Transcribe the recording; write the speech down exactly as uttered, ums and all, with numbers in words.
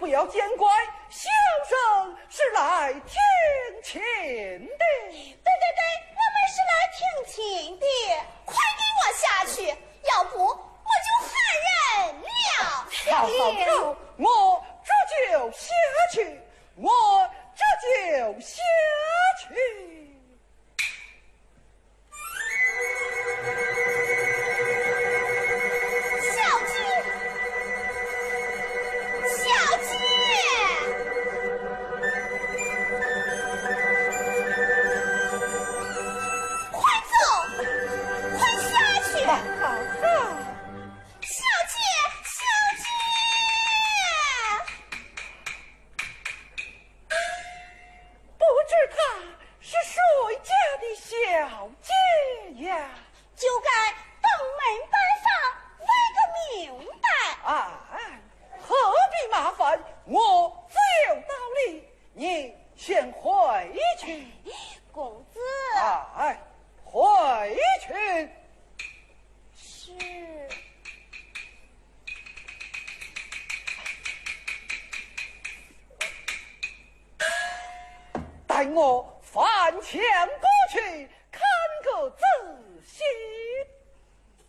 不要见怪，小生是来听亲的。 对对对，我们是来听亲的，快给我下去，要不我就喊人了。 好好好，我这就下去，我这就下去。待我翻墙过去，看个仔细。